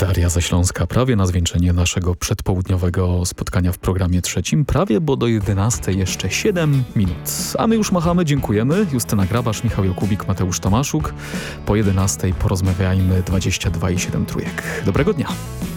Daria ze Śląska, prawie na zwieńczenie naszego przedpołudniowego spotkania w programie trzecim. Prawie, bo do 11 jeszcze 7 minut. A my już machamy, dziękujemy. Justyna Grabasz, Michał Jakubik, Mateusz Tomaszuk. Po 11 porozmawiajmy 22 i 7 trójek. Dobrego dnia.